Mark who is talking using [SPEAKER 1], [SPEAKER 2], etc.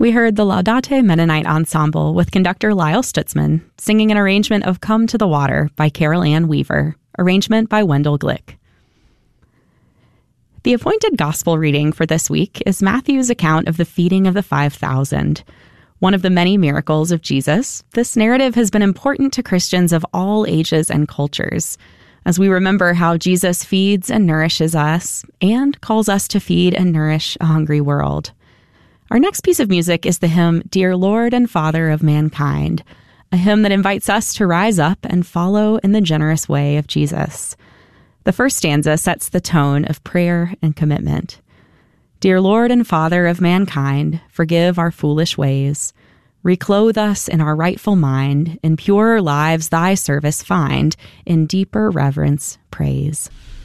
[SPEAKER 1] We heard the Laudate Mennonite Ensemble with conductor Lyle Stutzman singing an arrangement of Come to the Water by Carol Ann Weaver, arrangement by Wendell Glick. The appointed gospel reading for this week is Matthew's account of the feeding of the 5,000. One of the many miracles of Jesus, this narrative has been important to Christians of all ages and cultures, as we remember how Jesus feeds and nourishes us and calls us to feed and nourish a hungry world. Our next piece of music is the hymn, Dear Lord and Father of Mankind, a hymn that invites us to rise up and follow in the generous way of Jesus. The first stanza sets the tone of prayer and commitment. Dear Lord and Father of mankind, forgive our foolish ways. Reclothe us in our rightful mind, in purer lives thy service find, in deeper reverence praise.